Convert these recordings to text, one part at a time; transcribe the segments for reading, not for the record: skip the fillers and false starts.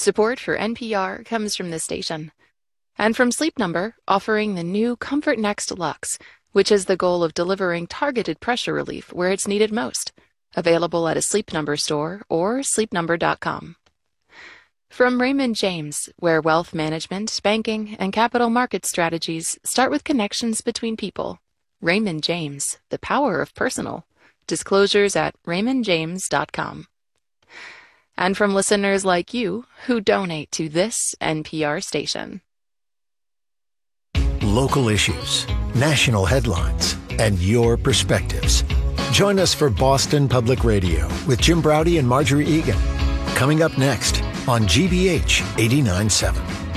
Support for NPR comes from this station. And from Sleep Number, offering the new Comfort Next Luxe, which has the goal of delivering targeted pressure relief where it's needed most. Available at a Sleep Number store or sleepnumber.com. From Raymond James, where wealth management, banking, and capital market strategies start with connections between people. Raymond James, the power of personal. Disclosures at raymondjames.com. And from listeners like you who donate to this NPR station. Local issues, national headlines, and your perspectives. Join us for Boston Public Radio with Jim Braude and Marjorie Egan. Coming up next on GBH 89.7.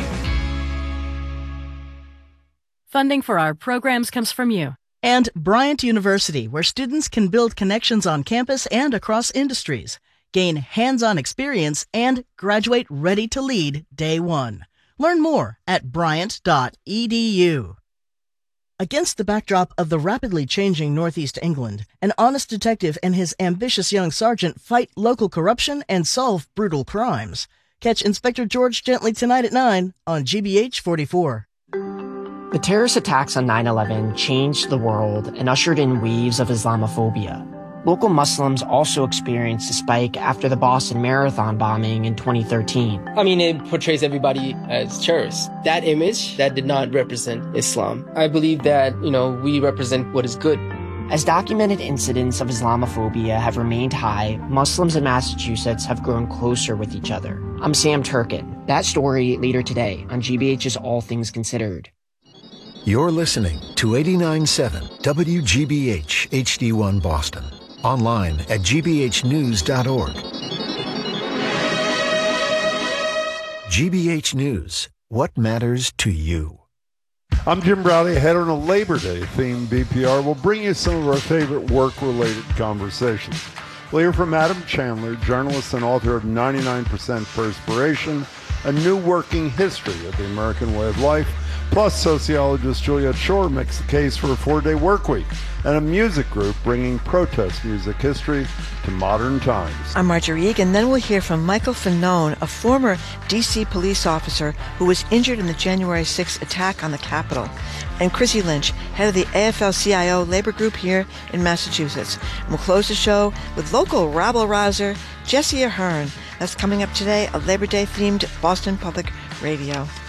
Funding for our programs comes from you. And Bryant University, where students can build connections on campus and across industries, gain hands-on experience, and graduate ready to lead day one. Learn more at bryant.edu. Against the backdrop of the rapidly changing Northeast England, an honest detective and his ambitious young sergeant fight local corruption and solve brutal crimes. Catch Inspector George Gently tonight at 9 on GBH 44. The terrorist attacks on 9/11 changed the world and ushered in waves of Islamophobia. Local Muslims also experienced a spike after the Boston Marathon bombing in 2013. I mean, it portrays everybody as terrorists. That image, that did not represent Islam. I believe that, we represent what is good. As documented incidents of Islamophobia have remained high, Muslims in Massachusetts have grown closer with each other. I'm Sam Turkin. That story later today on GBH's All Things Considered. You're listening to 89.7 WGBH HD1 Boston. Online at gbhnews.org. GBH News, what matters to you? I'm Jim Braude. Ahead on a Labor Day themed BPR, we'll bring you some of our favorite work-related conversations. We'll hear from Adam Chandler, journalist and author of 99% Perspiration, a new working history of the American way of life. Plus, sociologist Juliet Schor makes the case for a 4-day work week and a music group bringing protest music history to modern times. I'm Marjorie Egan. Then we'll hear from Michael Fanone, a former D.C. police officer who was injured in the January 6th attack on the Capitol, and Chrissy Lynch, head of the AFL-CIO labor group here in Massachusetts. And we'll close the show with local rabble-rouser Jesse Ahern. That's coming up today, a Labor Day-themed Boston Public Radio.